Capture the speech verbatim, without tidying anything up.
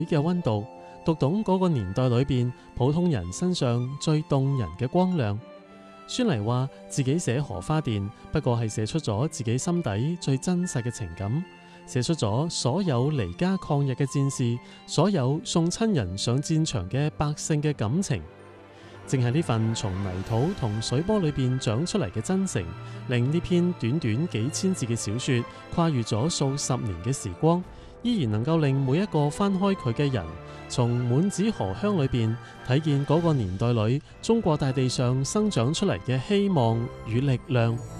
嘅溫度，讀懂嗰個年代裏邊普通人身上最動人嘅光亮。孫儷話自己寫《荷花伝》，不過係寫出咗自己心底最真實嘅情感，寫出咗所有離家抗日嘅戰士，所有送親人上戰場嘅百姓嘅感情。正係呢份從泥土同水波裏邊長出嚟嘅真誠，令呢篇短短幾千字嘅小說跨越咗數十年嘅時光，依然能夠令每一個翻開佢嘅人，從滿紙荷香裏邊睇見嗰個年代裏中國大地上生長出嚟嘅希望與力量。